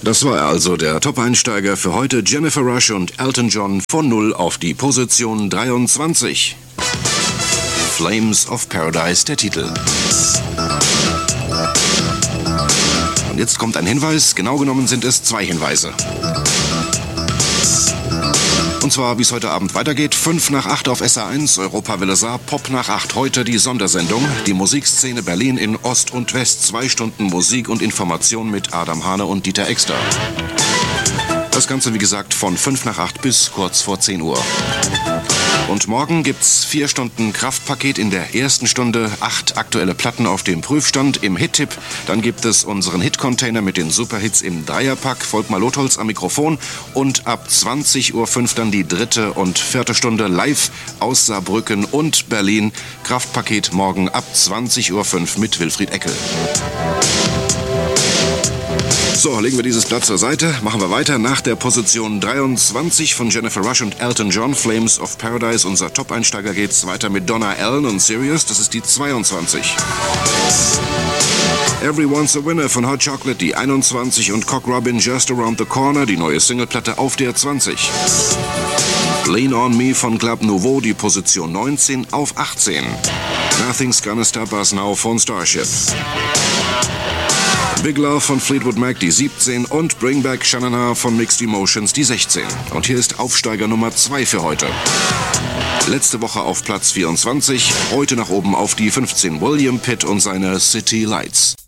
Das war also der Top-Einsteiger für heute. Jennifer Rush und Elton John von 0 auf die Position 23. Flames of Paradise, der Titel. Und jetzt kommt ein Hinweis, genau genommen sind es 2 Hinweise. Und zwar, wie es heute Abend weitergeht, 5 nach 8 auf SA1, Europawelle Saar, Pop nach 8, heute die Sondersendung, die Musikszene Berlin in Ost und West, 2 Stunden Musik und Information mit Adam Hane und Dieter Exter. Das Ganze, wie gesagt, von 5 nach 8 bis kurz vor 10 Uhr. Und morgen gibt's 4 Stunden Kraftpaket in der ersten Stunde, 8 aktuelle Platten auf dem Prüfstand im Hit-Tipp. Dann gibt es unseren Hit-Container mit den Superhits im Dreierpack, Volkmar Lotholz am Mikrofon und ab 20.05 Uhr dann die 3. und 4. Stunde live aus Saarbrücken und Berlin. Kraftpaket morgen ab 20.05 Uhr mit Wilfried Eckel. So, legen wir dieses Blatt zur Seite, machen wir weiter nach der Position 23 von Jennifer Rush und Elton John, Flames of Paradise. Unser Top-Einsteiger geht's weiter mit Donna Allen und Sirius, das ist die 22. Everyone's a Winner von Hot Chocolate, die 21 und Cock Robin Just Around the Corner, die neue Singleplatte auf der 20. Lean on Me von Club Nouveau, die Position 19 auf 18. Nothing's Gonna Stop Us Now von Starship. Big Love von Fleetwood Mac, die 17 und Bring Back Shanana von Mixed Emotions, die 16. Und hier ist Aufsteiger Nummer 2 für heute. Letzte Woche auf Platz 24, heute nach oben auf die 15. William Pitt und seine City Lights.